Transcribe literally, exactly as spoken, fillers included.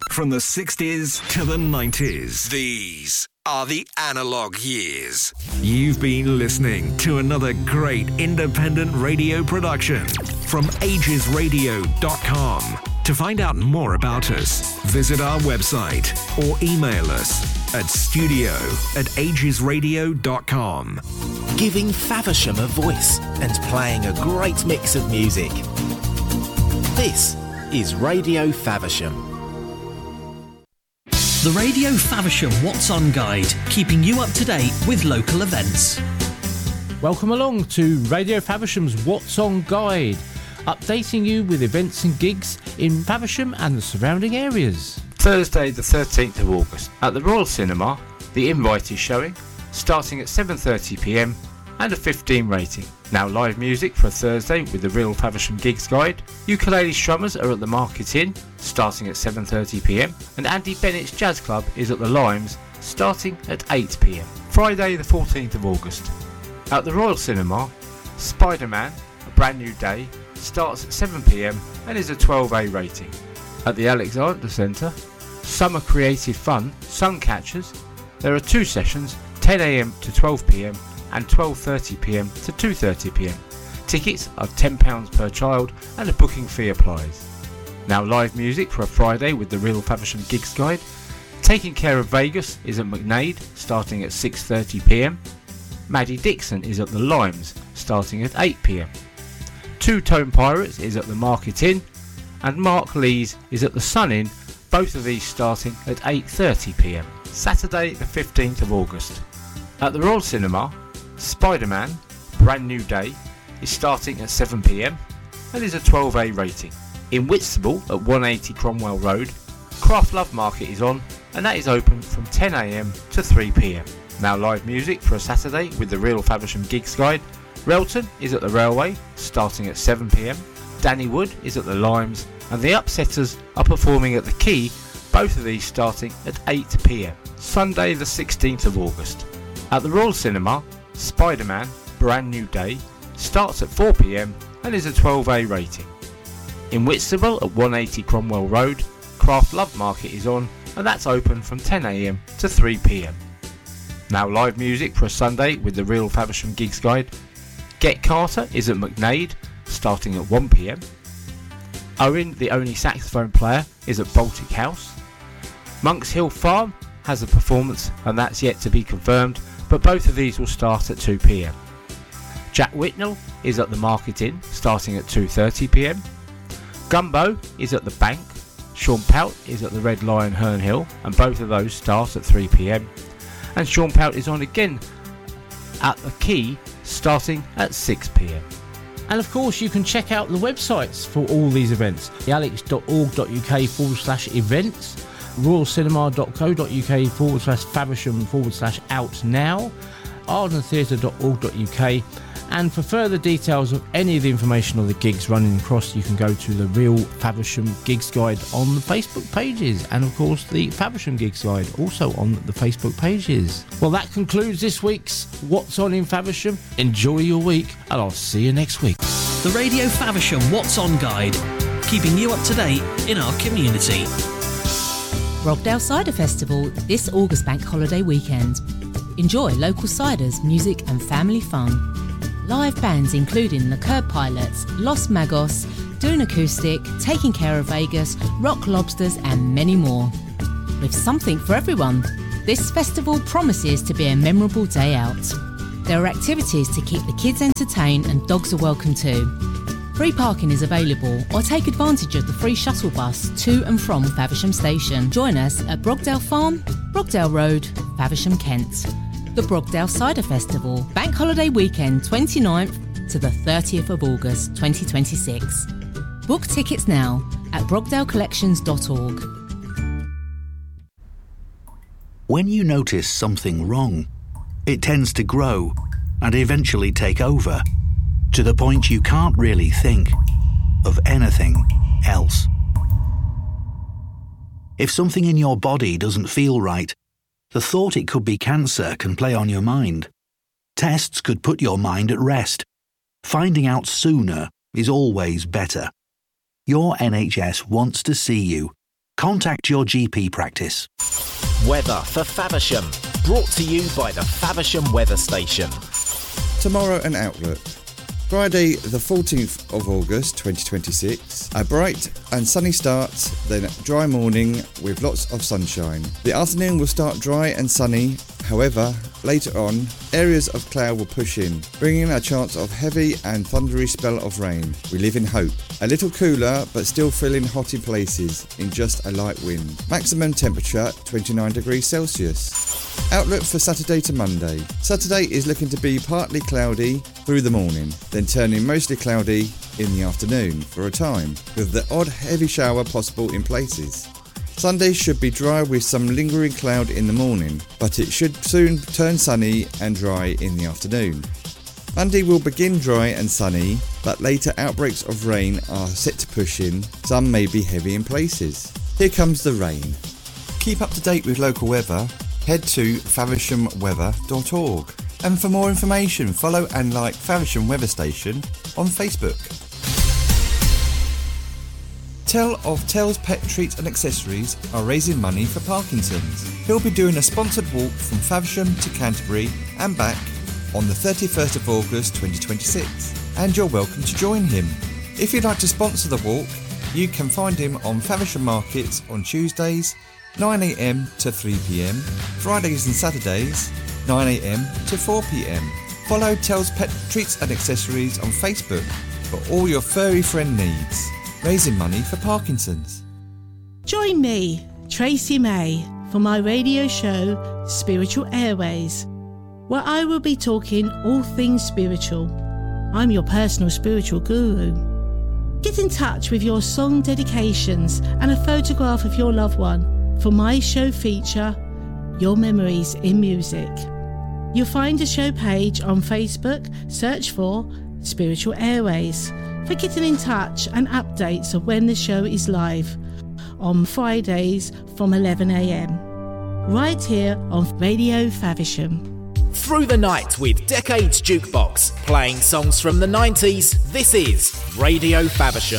From the sixties to the nineties. These are the analog years. You've been listening to another great independent radio production from ages radio dot com. To find out more about us, visit our website or email us at studio at ages radio dot com. Giving Faversham a voice and playing a great mix of music. This is Radio Faversham. The Radio Faversham What's On Guide, keeping you up to date with local events. Welcome along to Radio Faversham's What's On Guide, updating you with events and gigs in Faversham and the surrounding areas. Thursday the thirteenth of August at the Royal Cinema, The Invite is showing, starting at seven thirty p m and a fifteen rating. Now live music for a Thursday with the Real Faversham Gigs Guide. Ukulele Strummers are at the Market Inn, starting at seven thirty p m, and Andy Bennett's Jazz Club is at the Limes, starting at eight p m. Friday the fourteenth of August at the Royal Cinema, Spider-Man, A Brand New Day, starts at seven p m and is a twelve A rating. At the Alexander Centre, Summer Creative Fun, Suncatchers, there are two sessions, ten a m to twelve p m and twelve thirty p m to two thirty p m. Tickets are ten pounds per child and a booking fee applies. Now live music for a Friday with the Real Faversham Gigs Guide. Taking Care of Vegas is at McNaid, starting at six thirty p m. Maddie Dixon is at the Limes, starting at eight p m. Two Tone Pirates is at the Market Inn, and Mark Lees is at the Sun Inn, both of these starting at eight thirty p m. Saturday the fifteenth of August at the Royal Cinema, Spider-Man, Brand New Day is starting at seven p m and is a twelve A rating. In Whitstable at one eighty Cromwell Road, Craft Love Market is on, and that is open from ten a m to three p m. Now live music for a Saturday with the Real Faversham Gigs Guide. Relton is at the Railway, starting at seven p m. Danny Wood is at the Limes, and the Upsetters are performing at the Key, both of these starting at eight p m. Sunday the sixteenth of August at the Royal Cinema, Spider-Man, Brand New Day starts at four p m and is a twelve A rating. In Whitstable at one eighty Cromwell Road, Craft Love Market is on, and that's open from ten a m to three p m. Now live music for a Sunday with the Real Faversham Gigs Guide. Get Carter is at McNaid, starting at one p m. Owen, the only saxophone player, is at Baltic House. Monks Hill Farm has a performance, and that's yet to be confirmed, but both of these will start at two p m. Jack Whitnell is at the Market Inn, starting at two thirty p m. Gumbo is at the Bank. Sean Pout is at the Red Lion Herne Hill, and both of those start at three p m. And Sean Pout is on again at the Key, starting at six p m. And of course, you can check out the websites for all these events: the alex dot org dot u k forward slash events, royal cinema dot co dot u k forward slash faversham forward slash out now, arden theatre dot org dot u k. And for further details of any of the information of the gigs running across, you can go to the Real Faversham Gigs Guide on the Facebook pages, and of course the Faversham Gigs Guide also on the Facebook pages. Well, that concludes this week's What's On in Faversham. Enjoy your week, and I'll see you next week. The Radio Faversham What's On Guide, keeping you up to date in our community. Brogdale Cider Festival this August bank holiday weekend. Enjoy local ciders, music and family fun. Live bands including the Curb Pilots, Los Magos, Dune Acoustic, Taking Care of Vegas, Rock Lobsters and many more. With something for everyone, this festival promises to be a memorable day out. There are activities to keep the kids entertained and dogs are welcome too. Free parking is available, or take advantage of the free shuttle bus to and from Faversham Station. Join us at Brogdale Farm, Brogdale Road, Faversham, Kent. The Brogdale Cider Festival, Bank Holiday Weekend twenty-ninth to the thirtieth of August twenty twenty-six. Book tickets now at brogdale collections dot org. When you notice something wrong, it tends to grow and eventually take over, to the point you can't really think of anything else. If something in your body doesn't feel right, the thought it could be cancer can play on your mind. Tests could put your mind at rest. Finding out sooner is always better. Your N H S wants to see you. contact your G P practice. Weather for Faversham, brought to you by the Faversham Weather Station. Tomorrow and outlook. Friday the fourteenth of August twenty twenty-six, a bright and sunny start, then dry morning with lots of sunshine. The afternoon will start dry and sunny, however, later on, areas of cloud will push in, bringing a chance of heavy and thundery spell of rain. We live in hope. A little cooler, but still feeling hot in places, in just a light wind. Maximum temperature twenty-nine degrees Celsius. Outlook for Saturday to Monday. Saturday is looking to be partly cloudy through the morning, then turning mostly cloudy in the afternoon for a time, with the odd heavy shower possible in places. Sunday should be dry with some lingering cloud in the morning, but it should soon turn sunny and dry in the afternoon. Monday will begin dry and sunny, but later outbreaks of rain are set to push in. Some may be heavy in places. Here comes the rain. Keep up to date with local weather. Head to faversham weather dot org. And for more information, follow and like Faversham Weather Station on Facebook. Tell of Tell's Pet Treats and Accessories are raising money for Parkinson's. He'll be doing a sponsored walk from Faversham to Canterbury and back on the thirty-first of August twenty twenty-six, and you're welcome to join him. If you'd like to sponsor the walk, you can find him on Faversham Markets on Tuesdays nine a m to three p m, Fridays and Saturdays nine a m to four p m. Follow Tell's Pet Treats and Accessories on Facebook for all your furry friend needs. Raising money for Parkinson's. Join me, Tracy May, for my radio show Spiritual Airways, where I will be talking all things spiritual. I'm your personal spiritual guru. Get in touch with your song dedications and a photograph of your loved one for my show feature, Your Memories in Music. You'll find a show page on Facebook, search for Spiritual Airways, for getting in touch and updates of when the show is live on Fridays from eleven a m, right here on Radio Faversham. Through the night with Decades Jukebox, playing songs from the nineties, this is Radio Faversham.